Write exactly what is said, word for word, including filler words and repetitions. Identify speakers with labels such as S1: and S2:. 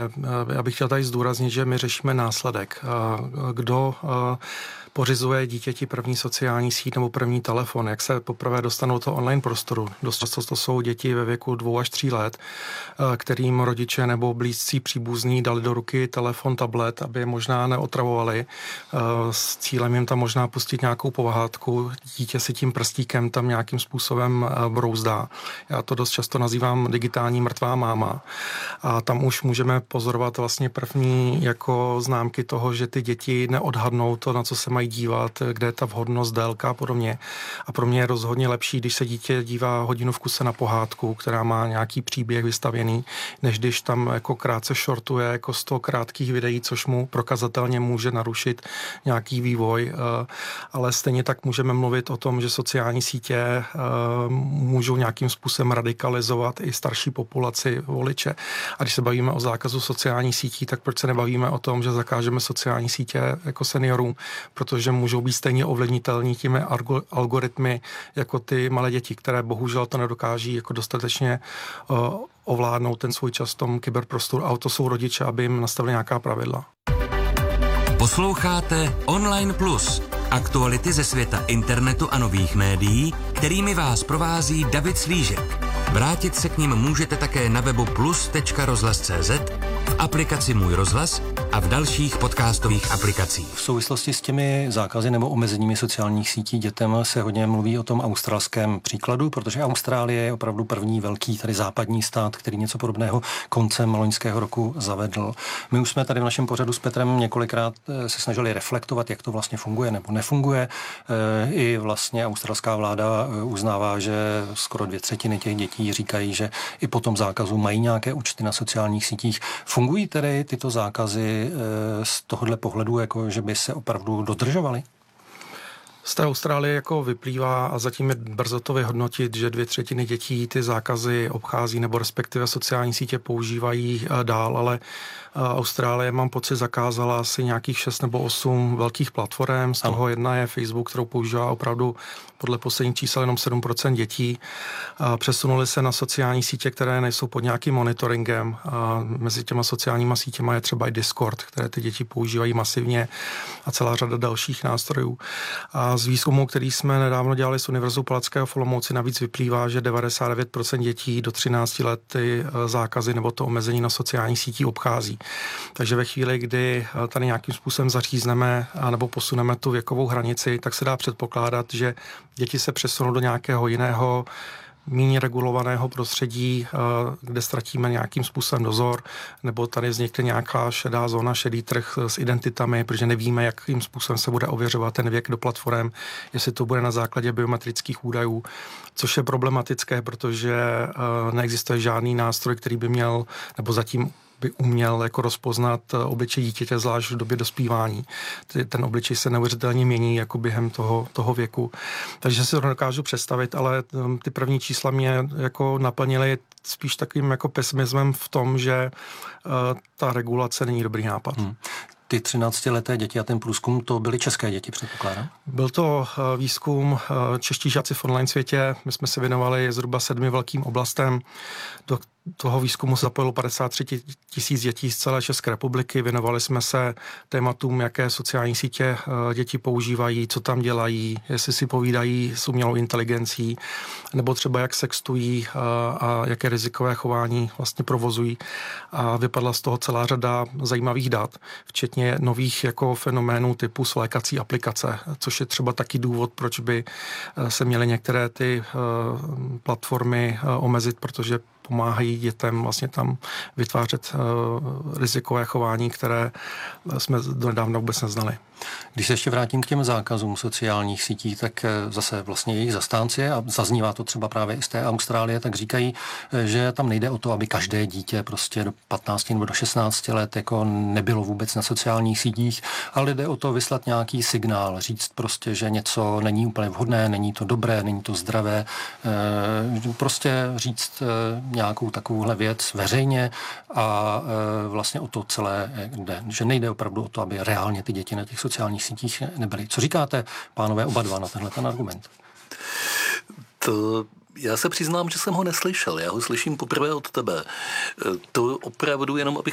S1: Já bych chtěl tady zdůraznit, že my řešíme následek. Kdo pořizuje dítěti první sociální síť nebo první telefon, jak se poprvé dostanou do online prostoru. Dost často to jsou děti ve věku dvou až tří let, kterým rodiče nebo blízcí příbuzní dali do ruky telefon, tablet, aby je možná neotravovali. S cílem jim tam možná pustit nějakou pohádku. Dítě si tím prstíkem tam nějakým způsobem brouzdá. Já to dost často nazývám digitální mrtvá máma. A tam už můžeme pozorovat vlastně první jako známky toho, že ty děti neodhadnou to, na co se mají dívat, kde je ta vhodnost, délka a podobně. A pro mě je rozhodně lepší, když se dítě dívá hodinu v kuse na pohádku, která má nějaký příběh vystavěný, než když tam jako krátce shortuje jako sto krátkých videí, což mu prokazatelně může narušit nějaký vývoj. Ale stejně tak můžeme mluvit o tom, že sociální sítě můžou nějakým způsobem radikalizovat i starší populaci voliče. A když se bavíme o zákazu sociálních sítí, tak proč se nebavíme o tom, že zakážeme sociální sítě jako seniorům, protože můžou být stejně ovlivnitelní těmi algoritmy jako ty malé děti, které bohužel to nedokáží jako dostatečně uh, ovládnout ten svůj čas v tom kyberprostoru. A to jsou rodiče, aby jim nastavili nějaká pravidla.
S2: Posloucháte Online Plus. Aktuality ze světa internetu a nových médií, kterými vás provází David Slížek. Vrátit se k nim můžete také na webu plus tečka rozhlas tečka cé zet, v aplikaci Můj rozhlas a v dalších podcastových aplikacích.
S3: V souvislosti s těmi zákazy nebo omezeními sociálních sítí dětem se hodně mluví o tom australském příkladu, protože Austrálie je opravdu první velký tady západní stát, který něco podobného koncem loňského roku zavedl. My už jsme tady v našem pořadu s Petrem několikrát se snažili reflektovat, jak to vlastně funguje nebo nefunguje. I vlastně australská vláda uznává, že skoro dvě třetiny těch dětí říkají, že i po tom zákazu mají nějaké účty na sociálních sítích. Fungují tedy tyto zákazy z tohohle pohledu, jako že by se opravdu dodržovaly?
S1: Z té Austrálie jako vyplývá, a zatím je brzo to vyhodnotit, že dvě třetiny dětí ty zákazy obchází nebo respektive sociální sítě používají dál, ale Austrálie, mám pocit, zakázala asi nějakých šest nebo osm velkých platform, z toho jedna je Facebook, kterou používá opravdu podle posledních čísel jenom sedm procent dětí. Přesunuli se na sociální sítě, které nejsou pod nějakým monitoringem. Mezi těma sociálníma sítěma je třeba i Discord, které ty děti používají masivně a celá řada dalších nástrojů. A z výzkumu, který jsme nedávno dělali s Univerzitou Palackého v Olomouci, navíc vyplývá, že devadesát devět procent dětí do třinácti let ty zákazy nebo to omezení na sociální sítí obchází. Takže ve chvíli, kdy tady nějakým způsobem zařízneme nebo posuneme tu věkovou hranici, tak se dá předpokládat, že děti se přesunou do nějakého jiného méně regulovaného prostředí, kde ztratíme nějakým způsobem dozor, nebo tady vznikne nějaká šedá zóna, šedý trh s identitami, protože nevíme, jakým způsobem se bude ověřovat ten věk do platform, jestli to bude na základě biometrických údajů, což je problematické, protože neexistuje žádný nástroj, který by měl, nebo zatím by uměl jako rozpoznat obličej dítěte, zvlášť v době dospívání. Ten obličej se neuvěřitelně mění jako během toho, toho věku. Takže si to dokážu představit, ale ty první čísla mě jako naplnily spíš takovým jako pesimismem v tom, že uh, ta regulace není dobrý nápad. Hmm.
S3: Ty třináctileté děti a ten průzkum, to byly české děti, předpokládám?
S1: Byl to výzkum čeští žáci v online světě. My jsme se věnovali zhruba sedmi velkým oblastem. Do toho výzkumu se zapojilo padesát tři tisíc dětí z celé České republiky. Věnovali jsme se tématům, jaké sociální sítě děti používají, co tam dělají, jestli si povídají s umělou inteligencí, nebo třeba jak sextují a jaké rizikové chování vlastně provozují. A vypadla z toho celá řada zajímavých dat, včetně nových jako fenoménů typu svlékací aplikace, což je třeba taky důvod, proč by se měly některé ty platformy omezit, protože pomáhají dětem vlastně tam vytvářet uh, rizikové chování, které jsme donedávna vůbec neznali.
S3: Když se ještě vrátím k těm zákazům sociálních sítí, tak zase vlastně jejich zastánci, a zaznívá to třeba právě i z té Austrálie, tak říkají, že tam nejde o to, aby každé dítě prostě do patnácti nebo do šestnácti let jako nebylo vůbec na sociálních sítích, ale jde o to vyslat nějaký signál, říct prostě, že něco není úplně vhodné, není to dobré, není to zdravé, prostě říct nějakou takovouhle věc veřejně a vlastně o to celé jde, že nejde opravdu o to, aby reálně ty děti na těch sociálních sítích nebyly. Co říkáte, pánové, oba dva na tenhle ten argument?
S4: To já se přiznám, že jsem ho neslyšel. Já ho slyším poprvé od tebe. To opravdu jenom, abych